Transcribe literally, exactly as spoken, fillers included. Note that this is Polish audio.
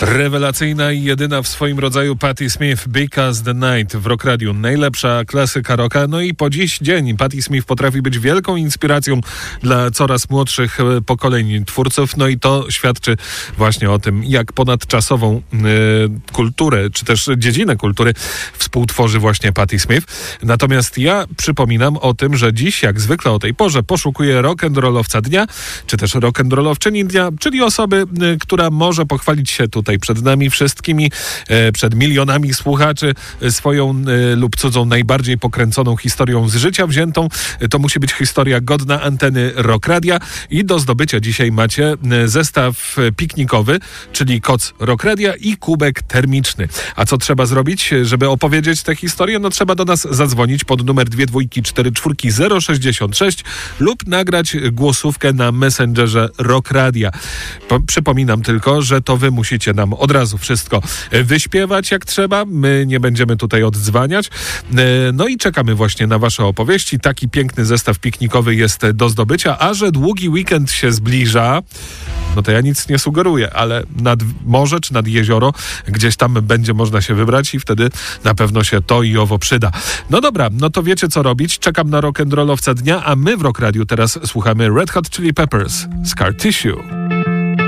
Rewelacyjna i jedyna w swoim rodzaju Patti Smith, Because the Night w Rock Radio. Najlepsza klasyka rocka. No i po dziś dzień Patti Smith potrafi być wielką inspiracją dla coraz młodszych pokoleń twórców. No i to świadczy właśnie o tym, jak ponadczasową y, kulturę, czy też dziedzinę kultury współtworzy właśnie Patti Smith. Natomiast ja przypominam o tym, że dziś, jak zwykle o tej porze, poszukuję rock'n'rollowca dnia, czy też rock'n'rollowczyni dnia, czyli osoby, y, która może pochwalić się tutaj przed nami wszystkimi, e, przed milionami słuchaczy e, swoją e, lub cudzą najbardziej pokręconą historią z życia wziętą. E, to musi być historia godna anteny Rock Radia i do zdobycia dzisiaj macie e, zestaw piknikowy, czyli koc Rock Radia i kubek termiczny. A co trzeba zrobić, żeby opowiedzieć tę historię? No trzeba do nas zadzwonić pod numer dwie dwójki cztery czwórki zero sześćdziesiąt sześć lub nagrać głosówkę na Messengerze Rock Radia. Po, przypominam tylko, że to wy musicie nam od razu wszystko wyśpiewać jak trzeba. My nie będziemy tutaj oddzwaniać. No i czekamy właśnie na wasze opowieści. Taki piękny zestaw piknikowy jest do zdobycia, a że długi weekend się zbliża, no to ja nic nie sugeruję, ale nad morze czy nad jezioro gdzieś tam będzie można się wybrać i wtedy na pewno się to i owo przyda. No dobra, no to wiecie co robić. Czekam na rock'n'rollowca dnia, a my w Rock Radiu teraz słuchamy Red Hot Chili Peppers, Scar Tissue.